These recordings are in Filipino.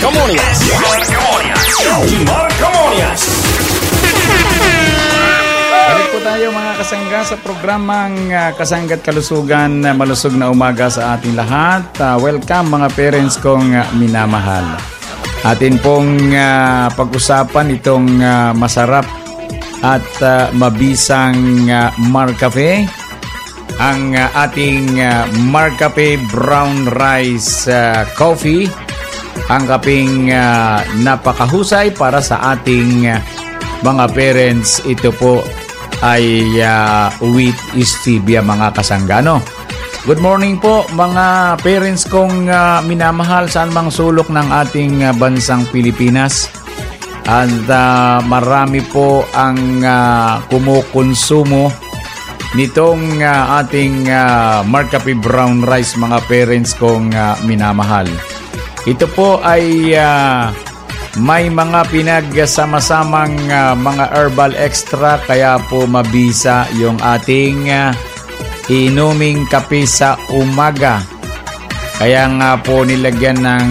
Marcamonias. Marcamonias. Balik po tayo mga kasangga sa programang Kasangga't Kalusugan. Malusog na umaga sa ating lahat. Welcome mga parents kong minamahal. Atin pong pag-usapan itong masarap at mabisang Marcafe. Ang ating Marcafe Brown Rice Coffee. Ang kaping napakahusay para sa ating mga parents. Ito po ay with stevia mga kasanggano. Good morning po mga parents kong minamahal saan mang sulok ng ating bansang Pilipinas. At marami po ang kumukonsumo nitong ating Marcafe Brown Rice mga parents kong minamahal. Ito po ay may mga pinagsama-samang mga herbal extract kaya po mabisa yung ating inuming kape sa umaga. Kaya nga po nilagyan ng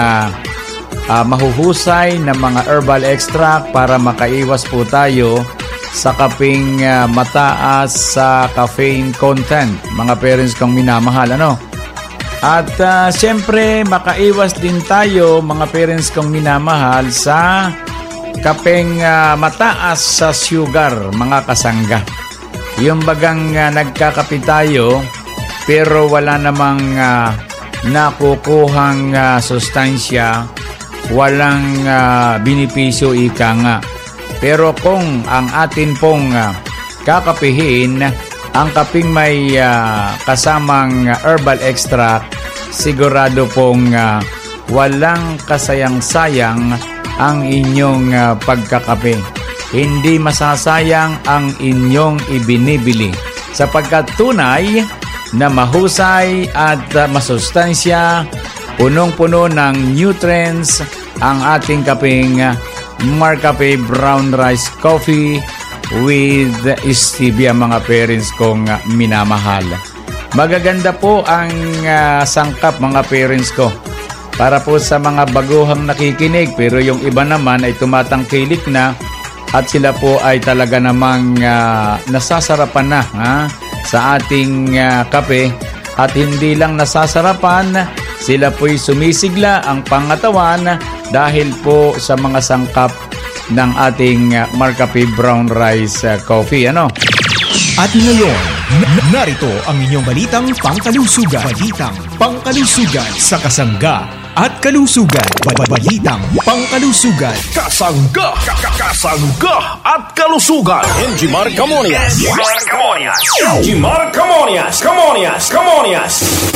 mahuhusay na mga herbal extract para makaiwas po tayo sa kapeng mataas sa caffeine content. Mga parents kong minamahal, ano? At siyempre, makaiwas din tayo, mga parents kong minamahal, sa kapeng mataas sa sugar, mga kasangga. Yung bagang nagkakape tayo, pero wala namang nakukuhang sustansya, walang benepisyo ika nga. Pero kung ang atin pong kakapihin, ang kaping may kasamang herbal extract, sigurado pong walang kasayang-sayang ang inyong pagkakape. Hindi masasayang ang inyong ibinibili sapagkat tunay na mahusay at masustansya, punong-puno ng nutrients ang ating kaping Marcafe Brown Rice Coffee with stevia mga parents kong minamahal. Magaganda po ang sangkap mga parents ko para po sa mga baguhang nakikinig pero yung iba naman ay tumatangkilik na at sila po ay talaga namang nasasarapan na sa ating kape at hindi lang nasasarapan, sila po'y sumisigla ang pangatawan dahil po sa mga sangkap ng ating Marcafe Brown Rice Coffee. Ano? At ngayon, narito ang inyong balitang pangkalusugan. Balitang pangkalusugan sa Kasangga at Kalusugan. Balitang pangkalusugan. Kasangga at Kalusugan. MG Marcamonias. MG Marcamonias.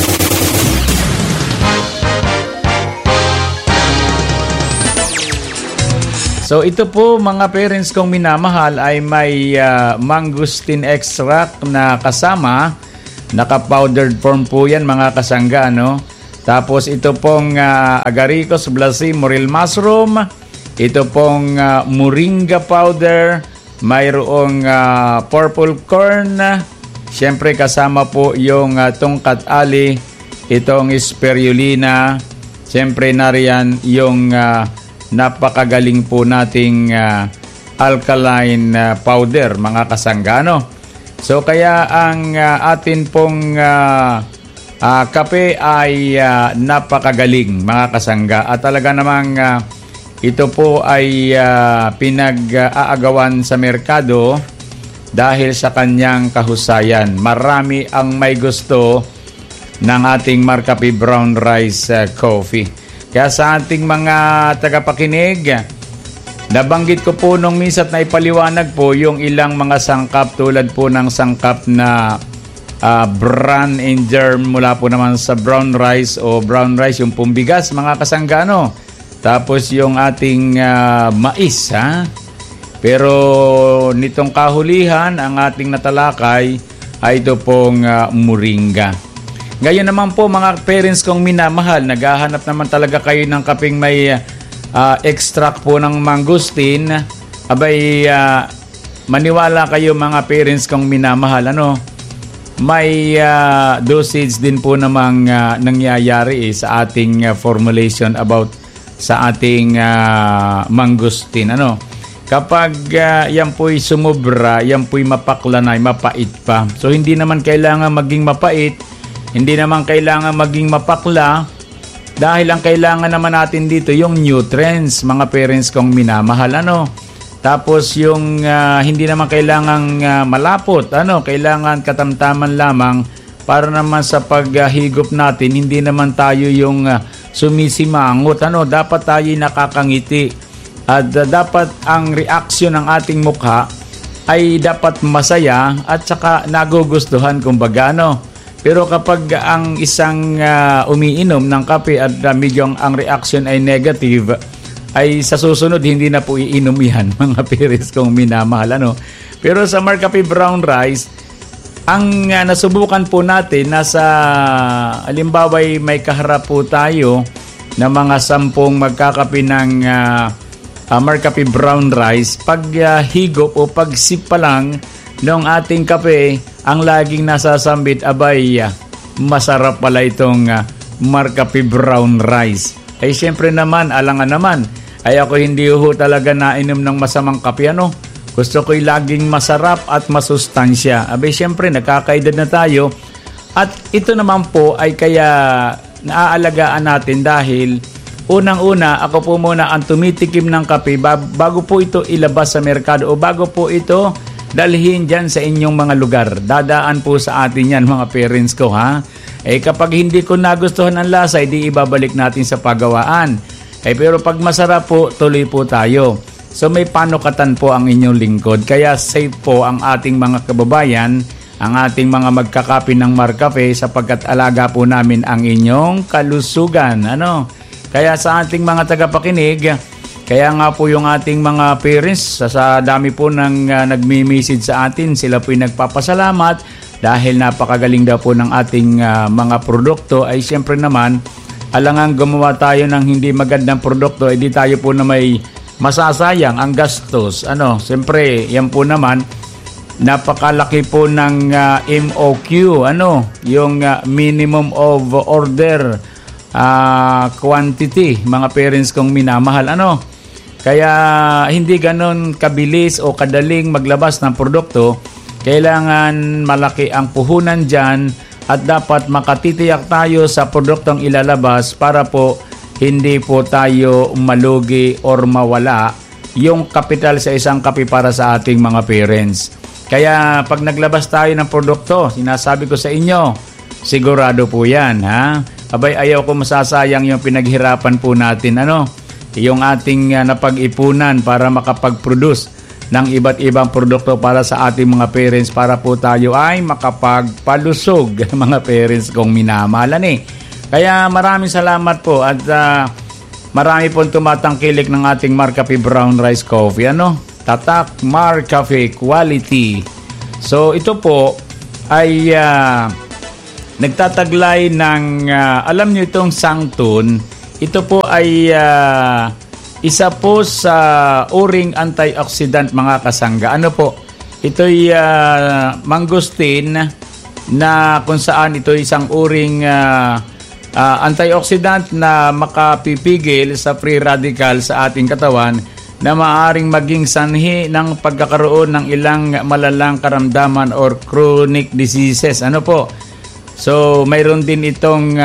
So ito po mga parents kong minamahal ay may mangosteen extract na kasama. Naka-powdered form po yan mga kasangga, no? Tapos ito pong agaricus blasi morel mushroom. Ito pong moringa powder. Mayroong purple corn. Siyempre kasama po yung tungkat ali. Itong spirulina. Siyempre nariyan yung napakagaling po nating alkaline powder mga kasanggano. So kaya ang atin pong kape ay napakagaling mga kasangga at talaga namang ito po ay pinag-aagawan sa merkado dahil sa kanyang kahusayan. Marami ang may gusto ng ating Marcafe Brown Rice Coffee. Kaya sa ating mga tagapakinig, nabanggit ko po nung minsan na ipaliwanag po yung ilang mga sangkap tulad po ng sangkap na bran and germ mula po naman sa brown rice o brown rice, yung pumbigas mga kasanggano. Tapos yung ating mais, Pero nitong kahulihan, ang ating natalakay ay ito pong moringa. Ngayon naman po mga parents kong minamahal, naghahanap naman talaga kayo ng kaping may extract po ng mangosteen. Abay, maniwala kayo mga parents kong minamahal, may dosage din po namang nangyayari sa ating formulation about sa ating mangustin. Ano? Kapag yan po'y sumobra, yan po'y mapaklanay, mapait pa. So hindi naman kailangan maging mapait, hindi naman kailangan maging mapakla, dahil ang kailangan naman natin dito yung nutrients, mga parents kong minamahal. Ano? Tapos yung hindi naman kailangang malapot, ano? Kailangan katamtaman lamang para naman sa paghigop natin, hindi naman tayo yung sumisimangot. Ano? Dapat tayo nakakangiti. At dapat ang reaksyon ng ating mukha ay dapat masaya at saka nagugustuhan kumbaga, ano. Pero kapag ang isang umiinom ng kape at medyo ang reaksyon ay negative, ay sa susunod hindi na po iinom yan, mga parents kong minamahal, ano. Pero sa MarCafe Brown Rice, ang nasubukan po natin, nasa halimbawa may kaharap po tayo na mga 10 magkakape ng MarCafe Brown Rice, pag higop o pagsip pa lang ng ating kape, ang laging nasasambit, abay, masarap pala itong MarCafe Brown Rice. Ay syempre naman, alangan naman, ay ako hindi talaga nainom ng masamang kape, ano. Gusto ko'y laging masarap at masustansya. Abay syempre, nakakaedad na tayo. At ito naman po ay kaya naaalagaan natin dahil unang-una, ako po muna ang tumitikim ng kape bago po ito ilabas sa merkado o bago po ito dalhin dyan sa inyong mga lugar. Dadaan po sa atin yan, mga parents ko, ha? Kapag hindi ko nagustuhan ang lasa, di ibabalik natin sa pagawaan. Pero pag masarap po, tuloy po tayo. So may panukatan po ang inyong lingkod. Kaya safe po ang ating mga kababayan, ang ating mga magkakape ng MarCafe sapagkat alaga po namin ang inyong kalusugan. Ano? Kaya sa ating mga tagapakinig, kaya nga po yung ating mga parents, sa dami po ng nagmi-message sa atin, sila po'y nagpapasalamat dahil napakagaling daw po ng ating mga produkto. Ay siyempre naman, alangang gumawa tayo ng hindi magandang produkto, di tayo po na may masasayang ang gastos. Ano, siyempre, yan po naman, napakalaki po ng MOQ, ano, yung minimum of order quantity, mga parents kong minamahal, ano. Kaya hindi ganon kabilis o kadaling maglabas ng produkto. Kailangan malaki ang puhunan dyan at dapat makatitiyak tayo sa produktong ilalabas para po hindi po tayo malugi or mawala yung kapital sa isang kape para sa ating mga parents. Kaya pag naglabas tayo ng produkto, sinasabi ko sa inyo, sigurado po yan, ha? Abay, ayaw ko masasayang yung pinaghirapan po natin, ano? Yung ating napag-ipunan para makapag-produce ng iba't ibang produkto para sa ating mga parents para po tayo ay makapagpalusog, mga parents kong minamahalan, eh. Kaya maraming salamat po at marami pong tumatangkilik ng ating MarCafe Brown Rice Coffee, ano? Tatak MarCafe Quality. So ito po ay nagtataglay ng alam nyo itong Sangtun. Ito po ay isa po sa uring antioxidant, mga kasangga. Ano po? Ito'y mangustin na kung saan ito isang uring antioxidant na makapipigil sa free radical sa ating katawan na maaaring maging sanhi ng pagkakaroon ng ilang malalang karamdaman or chronic diseases. Ano po? So, mayroon din itong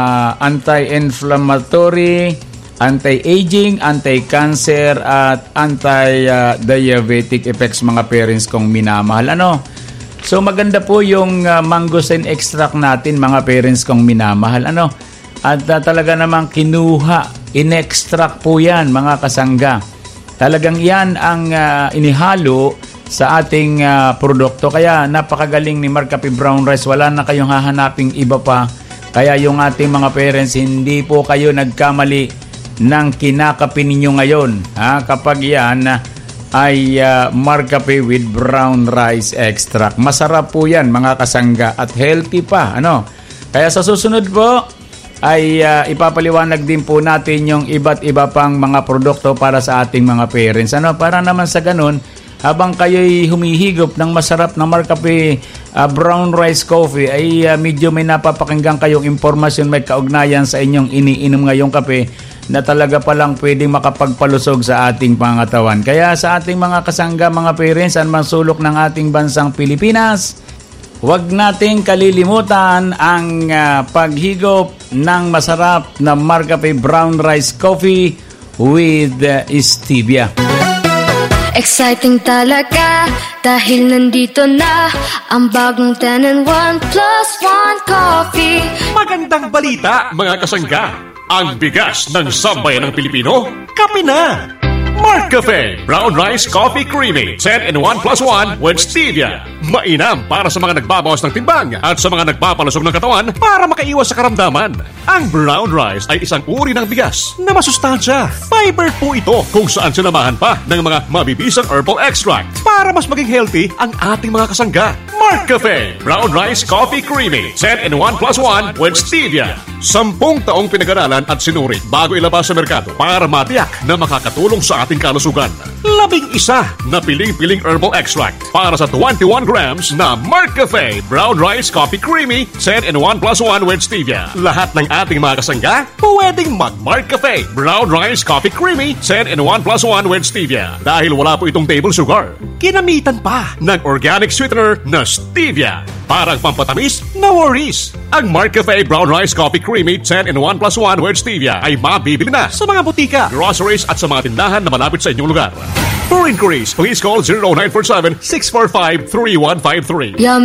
anti-inflammatory, anti-aging, anti-cancer at anti-diabetic effects, mga parents kong minamahal. Ano? So, maganda po yung mangosteen extract natin, mga parents kong minamahal. Ano? At talaga namang kinuha, in-extract po yan, mga kasangga. Talagang yan ang inihalo sa ating produkto. Kaya napakagaling ni MarCafe Brown Rice. Wala na kayong hahanaping iba pa. Kaya yung ating mga parents, hindi po kayo nagkamali ng kinakape ninyo ngayon. Kapag yan ay MarCafe with Brown Rice Extract. Masarap po yan, mga kasangga, at healthy pa. Ano? Kaya sa susunod po, ay ipapaliwanag din po natin yung iba't iba pang mga produkto para sa ating mga parents. Ano? Para naman sa ganun, habang kayo'y humihigop ng masarap na MarCafe Brown Rice Coffee, ay medyo may napapakinggan kayong impormasyon, may kaugnayan sa inyong iniinom ngayong kape, na talaga palang pwedeng makapagpalusog sa ating pangatawan. Kaya sa ating mga kasangga, mga parents, anumang sulok ng ating bansang Pilipinas, huwag nating kalilimutan ang paghigop ng masarap na Marcafe Brown Rice Coffee with stevia. Exciting talaga dahil nandito na ang bagong 10-in-1 plus 1 coffee. Magandang balita, mga kasangga. Ang bigas ng sambayan ng Pilipino, kape na! Marcafe Brown Rice Coffee Creamy 10-in-1 plus 1 with stevia. Mainam para sa mga nagbabawas ng timbang at sa mga nagpapalusog ng katawan para makaiwas sa karamdaman. Ang brown rice ay isang uri ng bigas na masustansya. Fiber po ito kung saan sinamahan pa ng mga mabibisang herbal extract para mas maging healthy ang ating mga kasangga. Marcafe Brown Rice Coffee Creamy 10-in-1 plus 1 with stevia. 10 taong pinag-aralan at sinuri bago ilabas sa merkado para matiyak na makakatulong sa ating kalusugan. 11 na piling-piling herbal extract para sa 21 grams na Marcafe Brown Rice Coffee Creamy 10-in-1 plus 1 with stevia. Lahat ng ating mga kasangga pwedeng mag-Marcafe Brown Rice Coffee Creamy 10-in-1 plus 1 with stevia. Dahil wala po itong table sugar, ginamitan pa ng organic sweetener na stevia. Parang pampatamis, no worries. Ang Marcafe Brown Rice Coffee Creamy 10-in-1 plus 1 with stevia ay mabibili na sa mga butika, groceries at sa mga tindahan na malapit sa inyong lugar. For inquiries, please call 0947-645-3153. Yum.